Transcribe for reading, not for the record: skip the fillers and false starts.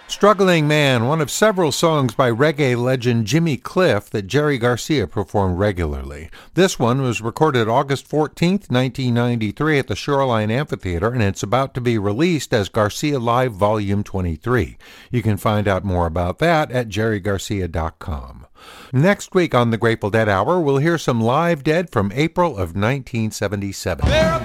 Struggling Man, one of several songs by reggae legend Jimmy Cliff that Jerry Garcia performed regularly. This one was recorded August 14th, 1993 at the Shoreline Amphitheater, and it's about to be released as Garcia Live Volume 23. You can find out more about that at jerrygarcia.com. Next week on the Grateful Dead Hour, we'll hear some live Dead from April of 1977.